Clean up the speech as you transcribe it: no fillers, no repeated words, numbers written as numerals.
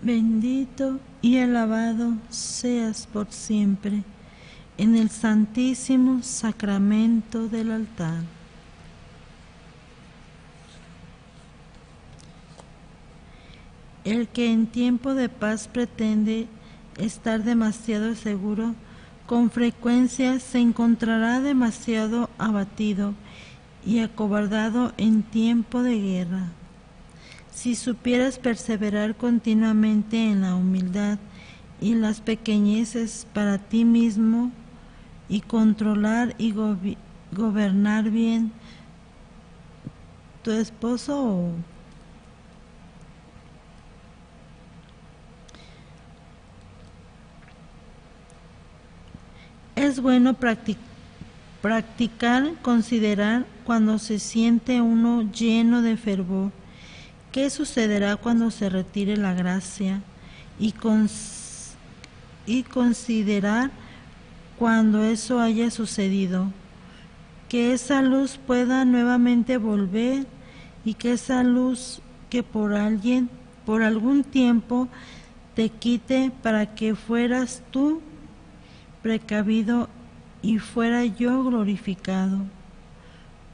Bendito y alabado seas por siempre en el santísimo sacramento del altar. El que en tiempo de paz pretende estar demasiado seguro, con frecuencia se encontrará demasiado abatido y acobardado en tiempo de guerra. Si supieras perseverar continuamente en la humildad y las pequeñeces para ti mismo, y controlar y gobernar bien tu esposo es bueno practicar, considerar cuando se siente uno lleno de fervor, qué sucederá cuando se retire la gracia, y considerar cuando eso haya sucedido, que esa luz pueda nuevamente volver, y que esa luz que por algún tiempo te quite, para que fueras tú precavido y fuera yo glorificado.